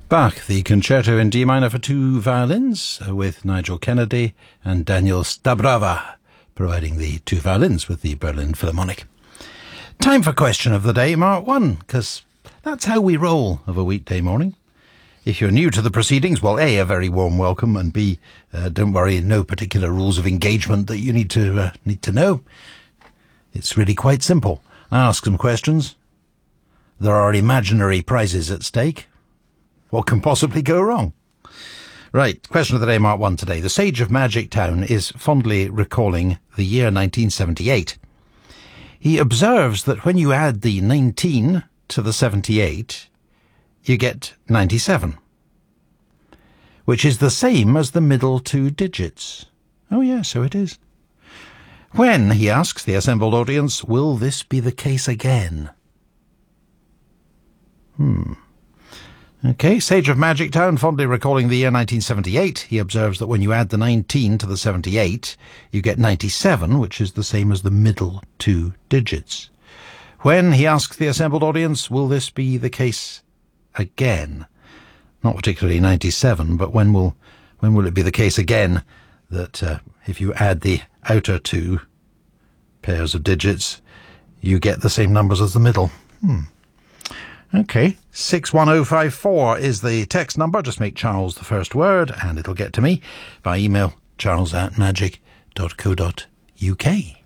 Bach, the Concerto in D minor for two violins with Nigel Kennedy and Daniel Stabrava, providing the two violins with the Berlin Philharmonic. Time for question of the day, Mark 1, because that's how we roll of a weekday morning. If you're new to the proceedings, well, A, a very warm welcome, and B, don't worry, no particular rules of engagement that you need to know. It's really quite simple. I ask some questions. There are imaginary prizes at stake. What can possibly go wrong? Right, question of the day, Mark 1 today. The Sage of Magic Town is fondly recalling the year 1978. He observes that when you add the 19 to the 78, you get 97, which is the same as the middle two digits. Oh, yeah, so it is. When, he asks the assembled audience, will this be the case again? Okay, Sage of Magic Town, fondly recalling the year 1978. He observes that when you add the 19 to the 78, you get 97, which is the same as the middle two digits. When, he asks the assembled audience, will this be the case again? Not particularly 97, but when will it be the case again that if you add the outer two pairs of digits, you get the same numbers as the middle? Okay, 61054 is the text number. Just make Charles the first word and it'll get to me by email, charles@magic.co.uk.